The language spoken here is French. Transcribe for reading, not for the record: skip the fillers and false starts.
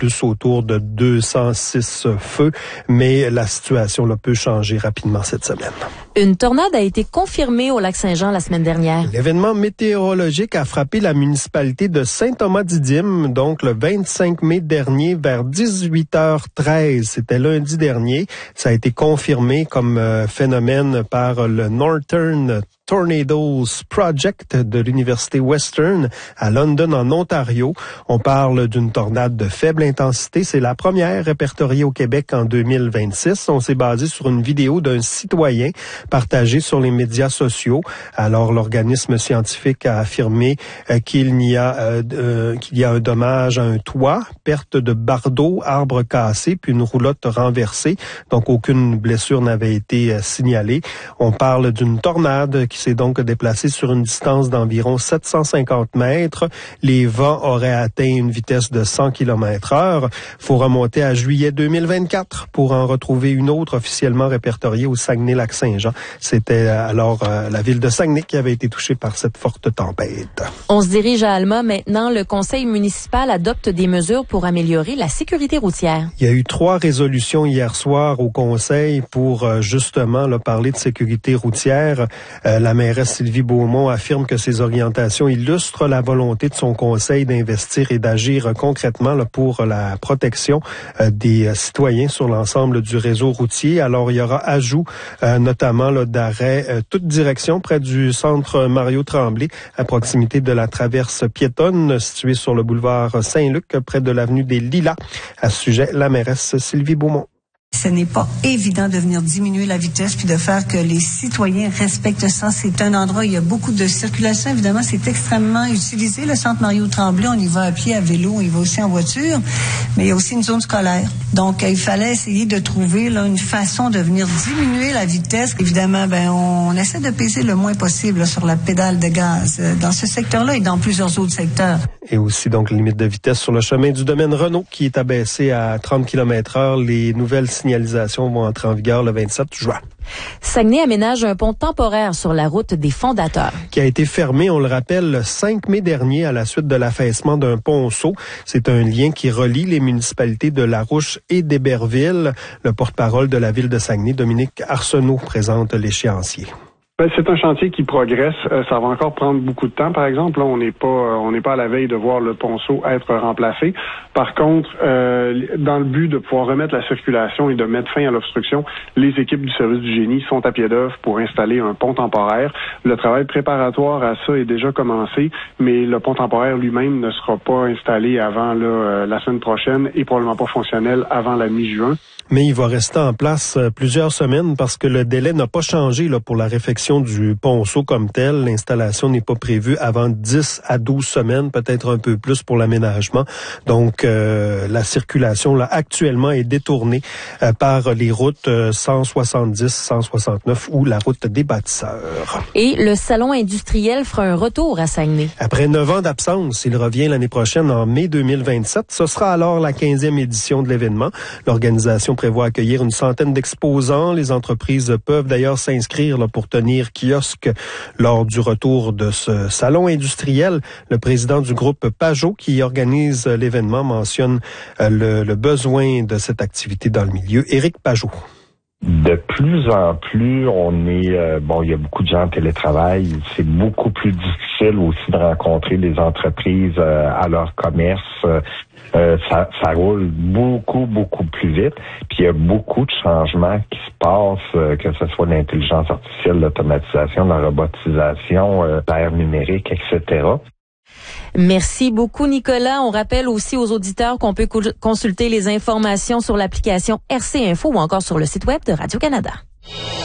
plus autour de 206 feux, mais la situation là, peut changer rapidement cette semaine. Une tornade a été confirmée au lac Saint-Jean la semaine dernière. L'événement météorologique a frappé la municipalité de Saint-Thomas-Didyme, donc le 25 mai dernier vers 18h13. C'était lundi dernier. Ça a été confirmé comme phénomène par le Northern Tornadoes Project de l'Université Western à London, en Ontario. On parle d'une tornade de faible intensité. C'est la première répertoriée au Québec en 2026. On s'est basé sur une vidéo d'un citoyen partagée sur les médias sociaux. Alors, l'organisme scientifique a affirmé qu'il y a un dommage à un toit, perte de bardeaux, arbres cassés, puis une roulotte renversée. Donc, aucune blessure n'avait été signalée. On parle d'une tornade qui s'est donc déplacée sur une distance d'environ 750 mètres. Les vents auraient atteint une vitesse de 100 km/h. Faut remonter à juillet 2024 pour en retrouver une autre officiellement répertoriée au Saguenay-Lac-Saint-Jean. C'était alors la ville de Saguenay qui avait été touchée par cette forte tempête. On se dirige à Alma maintenant. Le conseil municipal adopte des mesures pour améliorer la sécurité routière. Il y a eu 3 résolutions hier soir au conseil pour justement parler de sécurité routière. La mairesse Sylvie Beaumont affirme que ces orientations illustrent la volonté de son conseil d'investir et d'agir concrètement pour la protection des citoyens sur l'ensemble du réseau routier. Alors, il y aura ajout notamment d'arrêt toute direction près du centre Mario Tremblay, à proximité de la traverse piétonne située sur le boulevard Saint-Luc, près de l'avenue des Lilas. À ce sujet, la mairesse Sylvie Beaumont. Ce n'est pas évident de venir diminuer la vitesse puis de faire que les citoyens respectent ça. C'est un endroit où il y a beaucoup de circulation. Évidemment, c'est extrêmement utilisé. Le centre Mario-Tremblay, on y va à pied, à vélo, on y va aussi en voiture. Mais il y a aussi une zone scolaire. Donc, il fallait essayer de trouver une façon de venir diminuer la vitesse. Évidemment, on essaie de peser le moins possible sur la pédale de gaz dans ce secteur-là et dans plusieurs autres secteurs. Et aussi, donc, limite de vitesse sur le chemin du domaine Renault qui est abaissé à 30 km/h. Les nouvelles signalisations vont entrer en vigueur le 27 juin. Saguenay aménage un pont temporaire sur la route des Fondateurs. Qui a été fermé, on le rappelle, le 5 mai dernier à la suite de l'affaissement d'un ponceau. C'est un lien qui relie les municipalités de Larouche et d'Héberville. Le porte-parole de la ville de Saguenay, Dominique Arsenault, présente l'échéancier. C'est un chantier qui progresse. Ça va encore prendre beaucoup de temps. Par exemple, là, on n'est pas à la veille de voir le ponceau être remplacé. Par contre, dans le but de pouvoir remettre la circulation et de mettre fin à l'obstruction, les équipes du service du génie sont à pied d'œuvre pour installer un pont temporaire. Le travail préparatoire à ça est déjà commencé, mais le pont temporaire lui-même ne sera pas installé avant la semaine prochaine et probablement pas fonctionnel avant la mi-juin. Mais il va rester en place plusieurs semaines parce que le délai n'a pas changé pour la réfection du ponceau comme tel. L'installation n'est pas prévue avant 10 à 12 semaines, peut-être un peu plus pour l'aménagement. Donc, la circulation là actuellement est détournée par les routes 170, 169 ou la route des bâtisseurs. Et le salon industriel fera un retour à Saguenay. Après 9 ans d'absence, il revient l'année prochaine en mai 2027. Ce sera alors la 15e édition de l'événement. L'organisation prévoit accueillir une centaine d'exposants. Les entreprises peuvent d'ailleurs s'inscrire pour tenir kiosque lors du retour de ce salon industriel. Le président du groupe Pajot qui organise l'événement mentionne le besoin de cette activité dans le milieu. Éric Pajot. De plus en plus, il y a beaucoup de gens en télétravail. C'est beaucoup plus difficile aussi de rencontrer les entreprises à leur commerce. Ça roule beaucoup plus vite. Puis il y a beaucoup de changements qui se passent, que ce soit l'intelligence artificielle, l'automatisation, la robotisation, l'ère numérique, etc. Merci beaucoup, Nicolas. On rappelle aussi aux auditeurs qu'on peut consulter les informations sur l'application RC Info ou encore sur le site web de Radio-Canada.